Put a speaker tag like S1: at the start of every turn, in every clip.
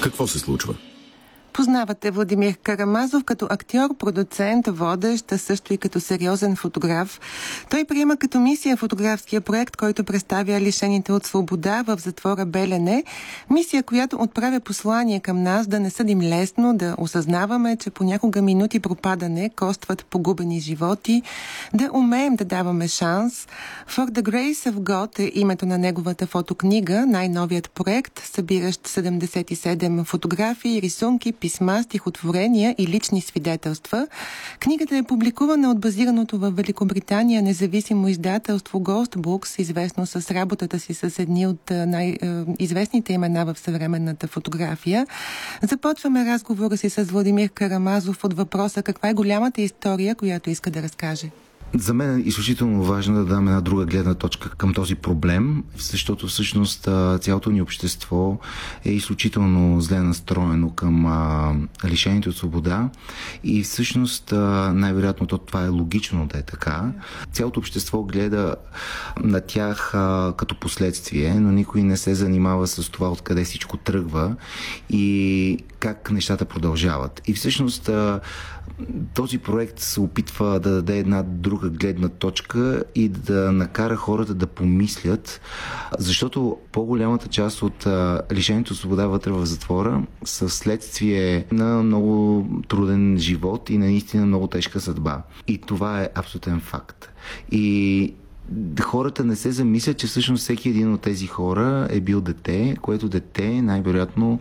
S1: Какво се случва?
S2: Познавате Владимир Карамазов като актьор, продуцент, водещ, а също и като сериозен фотограф. Той приема като мисия фотографския проект, който представя лишените от свобода в затвора Белене. Мисия, която отправя послание към нас да не съдим лесно, да осъзнаваме, че понякога минути пропадане костват погубени животи, да умеем да даваме шанс. For the Grace of God е името на неговата фотокнига, най-новият проект, събиращ 77 фотографии, рисунки, писма, стихотворения и лични свидетелства. Книгата е публикувана от базираното в Великобритания независимо издателство Ghost Books, известно с работата си с едни от най-известните имена в съвременната фотография. Започваме разговора си с Владимир Карамазов от въпроса: каква е голямата история, която иска да разкаже?
S3: За мен е изключително важно да дам една друга гледна точка към този проблем, защото всъщност цялото ни общество е изключително зле настроено към лишените от свобода и всъщност най-вероятно това е логично да е така. Цялото общество гледа на тях като последствие, но никой не се занимава с това откъде всичко тръгва и как нещата продължават. И всъщност този проект се опитва да даде една друга гледна точка и да накара хората да помислят, защото по-голямата част от лишените от свобода вътре в затвора са следствие на много труден живот и наистина много тежка съдба. И това е абсолютен факт. И хората не се замислят, че всъщност всеки един от тези хора е бил дете, което дете най-вероятно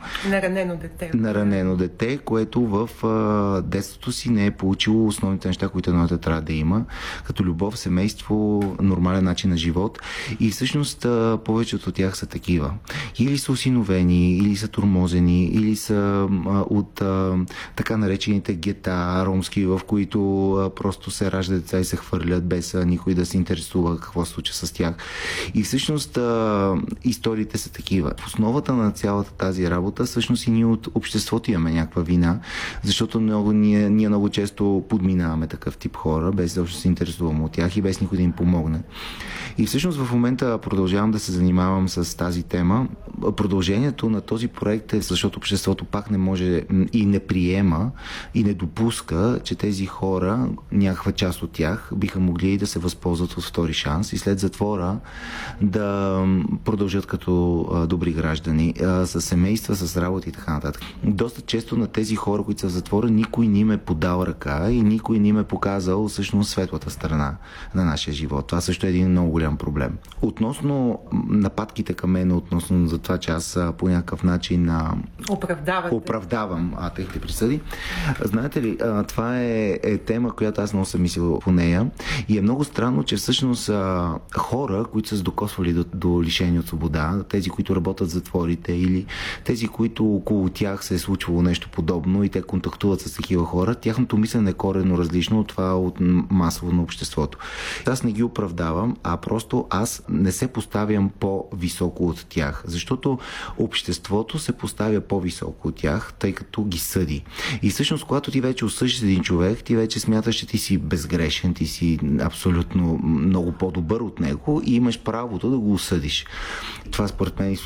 S3: наранено дете, което в детството си не е получило основните неща, които едно дете трябва да има, като любов, семейство, нормален начин на живот. И всъщност повечето от тях са такива. Или са осиновени, или са тормозени, или са от така наречените гета ромски, в които просто се раждат деца и се хвърлят без никой да се интересува какво се случва с тях. И всъщност историите са такива. В основата на цялата тази работа всъщност и ние от обществото имаме някаква вина, защото ние много често подминаваме такъв тип хора, без да се интересуваме от тях и без никой да им помогне. И всъщност в момента продължавам да се занимавам с тази тема. Продължението на този проект е, защото обществото пак не може и не приема и не допуска, че тези хора, някаква част от тях, биха могли да се възползват от втори шанс и след затвора да продължат като добри граждани, с семейства, с работа и така нататък. Доста често на тези хора, които са в затвора, никой не им е подал ръка и никой не им е показал всъщност светлата страна на нашия живот. Това също е един много голям проблем. Относно нападките към мен, относно за това, че аз по някакъв начин оправдавам техните присъди. Знаете ли, това е тема, която аз много съм мислил по нея и е много странно, че всъщност хора, които са се докосвали до лишени от свобода, тези, които работят в затворите или тези, които около тях се е случвало нещо подобно и те контактуват с такива хора, тяхното мислене е коренно различно от това от масово на обществото. Аз не ги оправдавам, а просто аз не се поставям по-високо от тях, защото обществото се поставя по-високо от тях, тъй като ги съди. И всъщност, когато ти вече осъждаш един човек, ти вече смяташ, че ти си безгрешен, ти си абсолютно много по-добър от него и имаш правото да го осъдиш. Това според мен